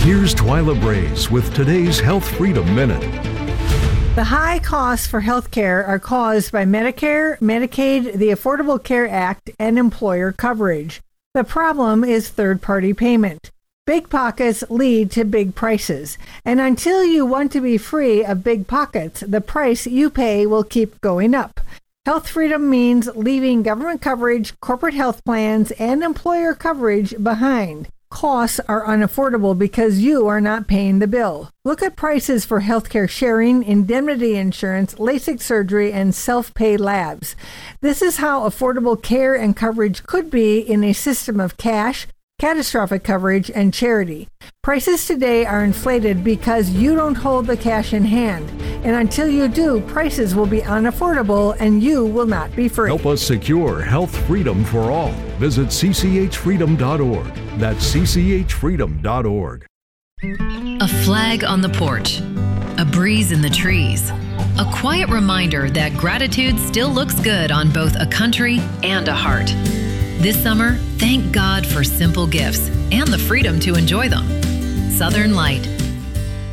Here's Twyla Braze with today's Health Freedom Minute. The high costs for health care are caused by Medicare, Medicaid, the Affordable Care Act, and employer coverage. The problem is third-party payment. Big pockets lead to big prices, and until you want to be free of big pockets, the price you pay will keep going up. Health freedom means leaving government coverage, corporate health plans, and employer coverage behind. Costs are unaffordable because you are not paying the bill. Look at prices for healthcare sharing, indemnity insurance, LASIK surgery, and self-pay labs. This is how affordable care and coverage could be in a system of cash, catastrophic coverage, and charity. Prices today are inflated because you don't hold the cash in hand. And until you do, prices will be unaffordable and you will not be free. Help us secure health freedom for all. Visit cchfreedom.org. That's cchfreedom.org. A flag on the porch, a breeze in the trees, a quiet reminder that gratitude still looks good on both a country and a heart. This summer, thank God for simple gifts and the freedom to enjoy them. Southern Light,